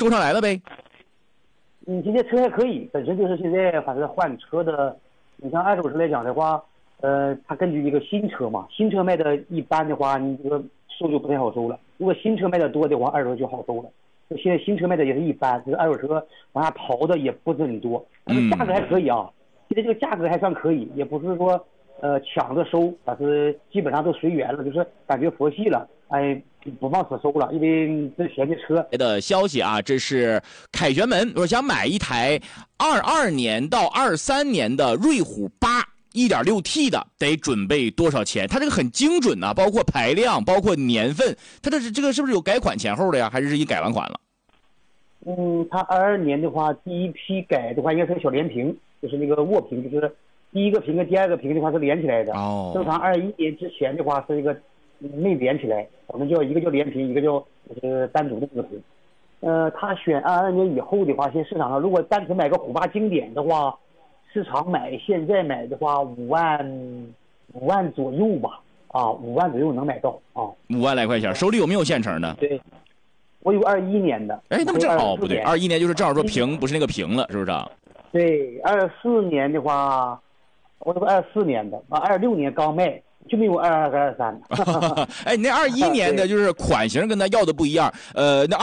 修上来了呗？ 现在车还可以，本身就是现在反正换车的，你像二手车来讲的话，它根据一个新车嘛，新车卖的一般的话，你这个收就不太好收了。如果新车卖的多的话，二手就好收了。现在新车卖的也是一般，就是二手车往下淘的也不是很多，但是价格还可以啊。现在这个价格还算可以，也不是说抢着收，但是基本上都随缘了，就是感觉佛系了，哎，不往死收了，因为这嫌弃车。 的消息啊，这是凯旋门，我想买一台22年到23年的瑞虎8 1.6T 的，得准备多少钱？它这个很精准啊，包括排量，包括年份，它这个是不是有改款前后的呀？还是已经改完款了？ 它22年的话，第一批改的话应该是小连屏，就是那个卧屏，就是第一个屏跟第二个屏的话是连起来的。 哦。 正常21年之前的话是一个没连起来，我们一个叫连屏，一个叫单独的这个屏。他选22年以后的话，现在市场上如果单纯买个虎8经典的话，市场现在买的话5万左右吧，啊，5万左右能买到啊。 5万来块钱，手里有没有现成的？ 对。我有21年的， 哎，那么正好不对，21年就是正好说屏不是那个屏了，是不是啊？ 对，24年的话，我这个24年的啊，26年刚卖，就没有22和23。 哎，你那21年的就是款型跟他要的不一样，那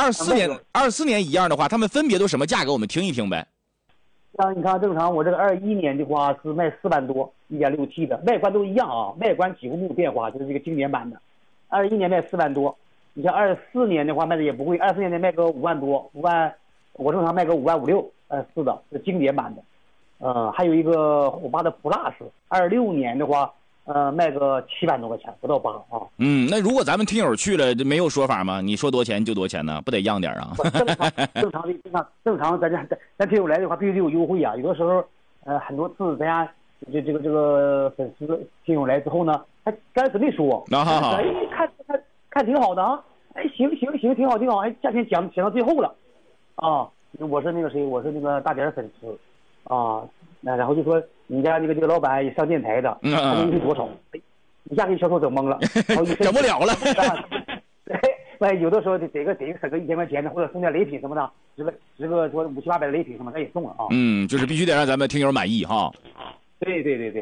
24年一样的话，他们分别都什么价格？我们听一听呗。 像你看，正常我这个21年的话是卖4万多，1.6T 的，外观都一样啊，外观几乎没有变化，就是这个经典版的。21年卖4万多。你像24年的话卖的也不贵，24年的卖个5万多，5万，我正常卖个5万5、6，是的，是经典版的。还有一个虎8的 Plus，26年的话，卖个7万多块钱，不到8啊。 那如果咱们听友去了，没有说法吗？你说多钱就多钱呢，不得让点啊？ 正常，咱听友来的话必须得有优惠啊。有的时候，很多次咱家这个粉丝听友来之后呢，他刚开始没说，哎，看挺好的啊，哎，行，挺好，哎，价钱讲到最后了，啊，我是那个谁，我是那个大点粉丝，啊，然后就说你家这个老板也上电台的，他优惠多少？一下给销售整懵了， 整不了了。 哎，有的时候得省个1000块钱的，或者送点礼品什么的，值个说700-800的礼品什么，咱也送了啊。 就是必须得让咱们听友满意哈。 对。